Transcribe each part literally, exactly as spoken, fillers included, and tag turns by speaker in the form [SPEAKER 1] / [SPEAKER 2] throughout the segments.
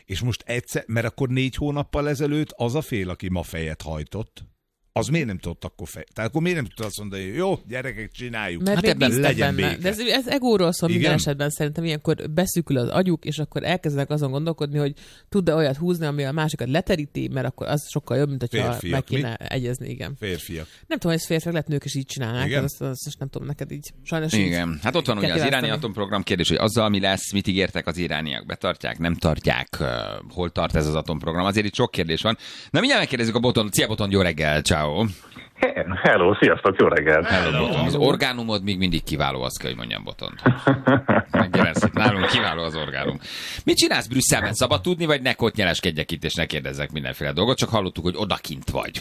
[SPEAKER 1] És most egyszer, mert akkor négy hónappal ezelőtt az a fél, aki ma fejet hajtott, az miért nem tudott akkor fej? Tehát akkor miért nem tudott azt mondani, hogy jó, gyerekek, csináljuk.
[SPEAKER 2] Mert
[SPEAKER 1] hát
[SPEAKER 2] ebben legyen
[SPEAKER 1] béke.
[SPEAKER 2] De ez, ez egóról szól minden esetben szerintem, ilyenkor beszűkül az agyuk, és akkor elkezdenek azon gondolkodni, hogy tud-e olyat húzni, ami a másikat leteríti, mert akkor az sokkal jobb, mint hogyha férfiak, meg kéne mi? egyezni, igen.
[SPEAKER 1] Férfiak.
[SPEAKER 2] Nem tudom, hogy ez férfiak, lehet nők is így csinálnák, azt, azt, azt nem tudom, neked így. Sajnos
[SPEAKER 3] igen.
[SPEAKER 2] Így
[SPEAKER 3] hát ott van ugye az iráni atomprogram kérdés, hogy azzal mi lesz, mit ígértek az irániak, betartják, nem tartják, uh, hol tart ez az atomprogram. Azért itt sok kérdés van. Na mindjárt megkérdezzük a Botont. Szia Botont, jó reggel, ciao.
[SPEAKER 4] Hello, sziasztok, jó reggelt!
[SPEAKER 3] Hello, Botont. Az orgánumod még mindig kiváló, azt kell, hogy mondjam, Botont. Megjelensz, nálunk kiváló az orgánum. Mit csinálsz Brüsszelben? Szabad tudni, vagy ne kotnyeleskedjek itt, és ne kérdezzek mindenféle dolgot, csak hallottuk, hogy odakint vagy.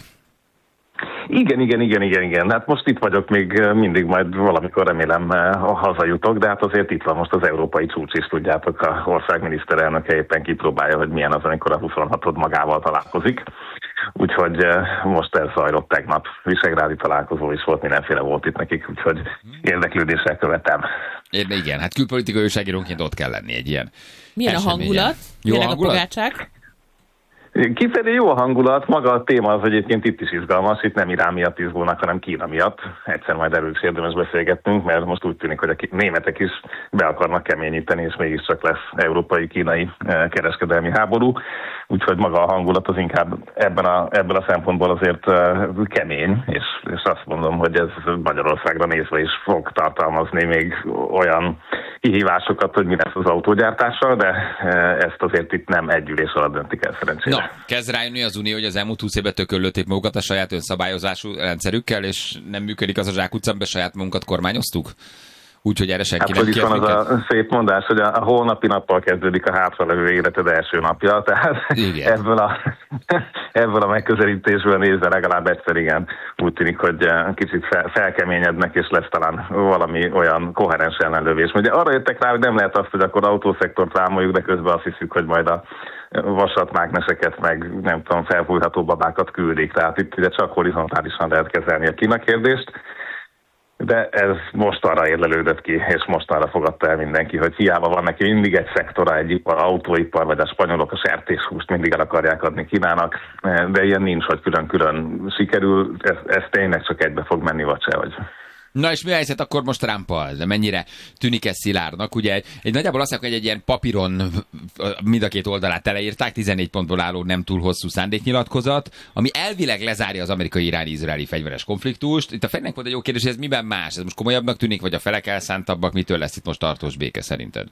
[SPEAKER 4] Igen, igen, igen, igen, igen. Hát most itt vagyok még mindig, majd valamikor remélem hazajutok, de hát azért itt van most az európai csúcs is, tudjátok, a ország miniszterelnöke éppen kipróbálja, hogy milyen az, amikor a huszonhatod magával találkozik. Úgyhogy most ez zajlott tegnap. Visegrádi találkozó is volt, mindenféle volt itt nekik, úgyhogy érdeklődéssel követem.
[SPEAKER 3] Én, igen, hát külpolitikai újságírónként ott kell lenni egy ilyen
[SPEAKER 2] milyen eseményen. A hangulat?
[SPEAKER 3] Jó
[SPEAKER 2] milyen
[SPEAKER 3] a hangulat?
[SPEAKER 2] A pogácsák?
[SPEAKER 4] Kifelé jó a hangulat, maga a téma az egyébként itt is izgalmas, itt nem Irán miatt izgulnak, hanem Kína miatt. Egyszer majd erről is érdemes beszélgetnünk, mert most úgy tűnik, hogy a németek is be akarnak keményíteni, és mégiscsak lesz európai-kínai kereskedelmi háború. Úgyhogy maga a hangulat az inkább ebben a, ebből a szempontból azért kemény, és, és azt mondom, hogy ez Magyarországra nézve is fog tartalmazni még olyan kihívásokat, hogy mi lesz az autógyártással, de ezt azért itt nem egy ülés alatt döntik el szerencsére.
[SPEAKER 3] Na, kezd rájönni az Unió, hogy az elmúlt húsz évben tökölölték magukat a saját önszabályozású rendszerükkel, és nem működik az a zsákutca, amiben saját magunkat kormányoztuk? Úgyhogy erre senki
[SPEAKER 4] hát,
[SPEAKER 3] nem kért
[SPEAKER 4] van az a szép mondás, hogy a, a holnapi nappal kezdődik a hátralevő életed első napja, tehát ebből a, ebből a megközelítésből nézve legalább egyszer igen, úgy tűnik, hogy kicsit fel, felkeményednek, és lesz talán valami olyan koherens ellenlövés. Ugye arra jöttek rá, hogy nem lehet azt, hogy akkor autószektort rámoljuk, de közben azt hiszük, hogy majd a vasatmágneseket, meg nem tudom, felfújható babákat küldik. Tehát itt ugye csak horizontálisan lehet kezelni a Kína kérdést. De ez most arra érlelődött ki, és most arra fogadta el mindenki, hogy hiába van neki mindig egy szektora, egy ipar, autóipar, vagy a spanyolok a sertéshúst mindig el akarják adni Kínának, de ilyen nincs, hogy külön-külön sikerül, ez, ez tényleg csak egybe fog menni, vagy sehogy.
[SPEAKER 3] Na és mi a helyzet akkor most Trumpal? De mennyire tűnik ez szilárdnak? Ugye egy nagyjából azt mondják, hogy egy ilyen papíron mind a két oldalát teleírták, tizennégy pontból álló nem túl hosszú szándéknyilatkozat, ami elvileg lezárja az amerikai-iráni-izraeli fegyveres konfliktust. Itt a Fennek volt egy jó kérdés, hogy ez miben más? Ez most komolyabbnak tűnik, vagy a felek elszántabbak? Mitől lesz itt most tartós béke szerinted?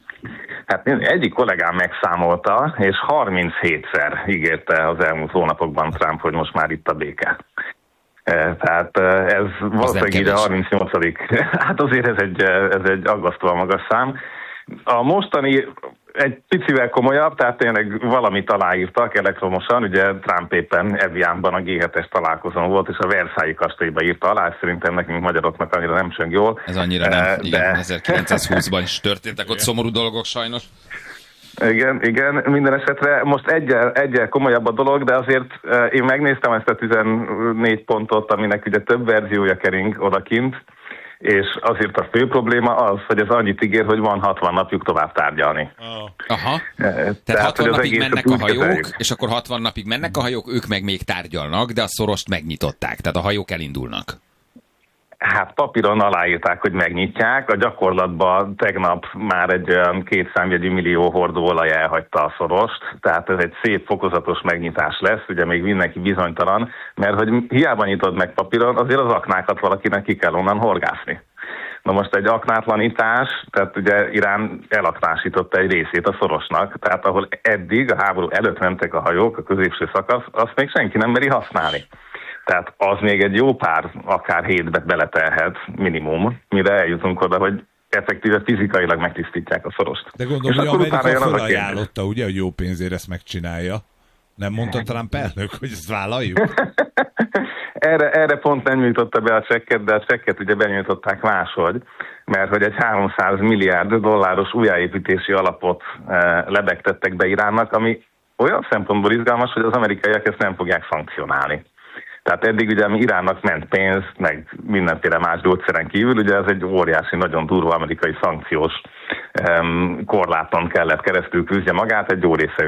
[SPEAKER 4] Hát egyik kollégám megszámolta, és harminchétszer ígérte az elmúlt hónapokban Trump, hogy most már itt a béke. Tehát ez valószínűleg így a harmincnyolcadik Hát azért ez egy, ez egy aggasztóan magas szám. A mostani egy picivel komolyabb, tehát tényleg valamit aláírtak elektromosan, ugye Trump éppen Evianban a gé hetes találkozón volt, és a Versailles kastélyba írta alá, és szerintem nekünk magyaroknak annyira nem csöng jól.
[SPEAKER 3] Ez annyira nem, de... igen, ezerkilencszázhúszban is történtek ott szomorú dolgok sajnos.
[SPEAKER 4] Igen, igen, minden esetre most egyel, egyel komolyabb a dolog, de azért én megnéztem ezt a tizennégy pontot, aminek ugye több verziója kering odakint, és azért a fő probléma az, hogy ez annyit ígér, hogy van hatvan napjuk tovább tárgyalni.
[SPEAKER 3] Oh. Aha, tehát,
[SPEAKER 4] tehát
[SPEAKER 3] hatvan napig mennek a hajók,
[SPEAKER 4] kezeljük.
[SPEAKER 3] És akkor hatvan napig mennek a hajók, ők meg még tárgyalnak, de a szorost megnyitották, tehát a hajók elindulnak.
[SPEAKER 4] Hát papíron aláírták, hogy megnyitják, a gyakorlatban tegnap már egy olyan két számjegyű millió hordóolaj elhagyta a szorost, tehát ez egy szép fokozatos megnyitás lesz, ugye még mindenki bizonytalan, mert hogy hiába nyitod meg papíron, azért az aknákat valakinek ki kell onnan horgászni. Na most egy aknátlanítás, tehát ugye Irán elaknásította egy részét a szorosnak, tehát ahol eddig a háború előtt mentek a hajók, a középső szakasz, azt még senki nem meri használni. Tehát az még egy jó pár, akár hétbe beletelhet minimum, mire eljutunk oda, hogy effektíve fizikailag megtisztítják a szorost.
[SPEAKER 1] De gondolom, hogy Amerika felajánlotta, ugye, hogy jó pénzért ezt megcsinálja. Nem mondta talán Pelnök, hogy ezt vállaljuk?
[SPEAKER 4] erre, erre pont nem nyújtotta be a csekket, de a csekket ugye benyújtották máshogy, mert hogy egy háromszáz milliárd dolláros újjáépítési alapot e, lebegtettek be Iránnak, ami olyan szempontból izgalmas, hogy az amerikaiak ezt nem fogják szankcionálni. Tehát eddig ugye Iránnak ment pénz, meg mindenféle más gyógyszeren kívül, ugye ez egy óriási, nagyon durva amerikai szankciós um, korláton kellett keresztül küzdje magát, egy jó része